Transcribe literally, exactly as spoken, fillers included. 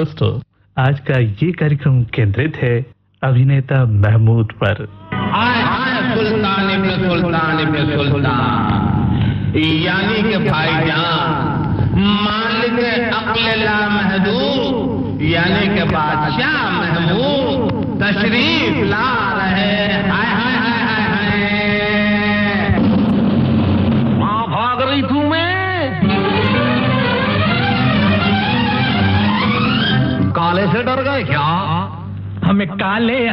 दोस्तों, आज का ये कार्यक्रम केंद्रित है अभिनेता महमूद पर। हाय हाय सुल्तान इब्न सुल्तान इब्न सुल्तान यानी कि भाईजान मालिक अक्ल ला महदूद यानी कि बादशाह महमूद तशरीफ ला रहे। हाय हाय हाय हाय हाय मां भाग रही तू मैं काले से डर गए क्या? हमें काले